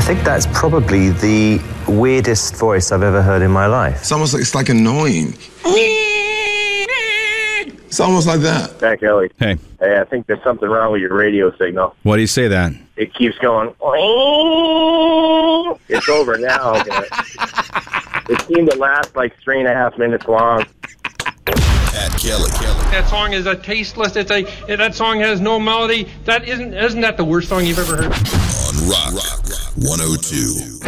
think that's probably the weirdest voice I've ever heard in my life. It's almost like it's like annoying. It's almost like that. Pat Kelly. Hey. Hey, I think there's something wrong with your radio signal. Why do you say that? It keeps going. It's over now. But it seemed to last like 3.5 minutes long. Pat Kelly. That song is a tasteless. That song has no melody. Isn't that the worst song you've ever heard? On Rock 102.